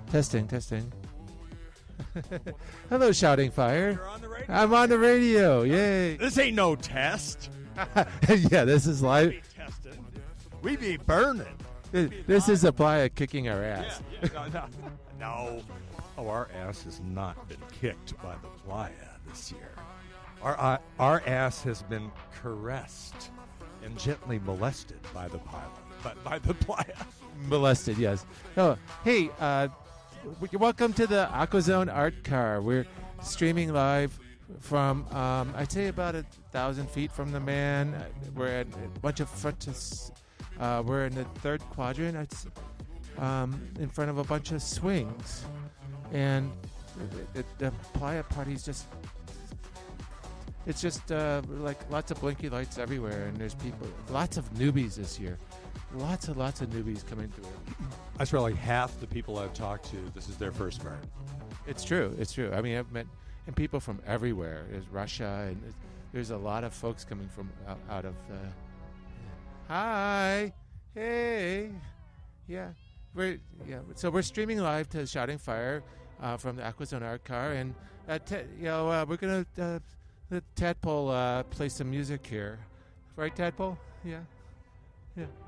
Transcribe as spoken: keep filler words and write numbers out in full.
Testing, testing. Hello, Shouting Fire. You're on the radio. I'm on the radio. Yay. This ain't no test. Yeah, this is We live. be testing. We be burning. This is a playa kicking our ass. Yeah, yeah, no, no. no. Oh, our ass has not been kicked by the playa this year. Our uh, our ass has been caressed and gently molested by the pilot, but by the playa. Molested, yes. Oh, hey, uh, w- welcome to the Aquazone Art Car. We're streaming live from, um, I'd say, about a thousand feet from the man. Uh, We're at a bunch of frontis. Uh, we're in the third quadrant. I'd s- um, in front of a bunch of swings, and the, the, the playa party's just. It's just uh, like lots of blinky lights everywhere, and there's people, lots of newbies this year. Lots and lots of newbies coming through. I swear, like half the people I've talked to, this is their first burn. It's true. It's true. I mean, I've met and people from everywhere. There's Russia, and there's, there's a lot of folks coming from out, out of. Uh, hi, hey, yeah, we're yeah. So we're streaming live to Shouting Fire uh, from the Aquazone Art Car, and uh, te- you know uh, we're gonna uh, let Tadpole uh, play some music here, right, Tadpole? Yeah, yeah.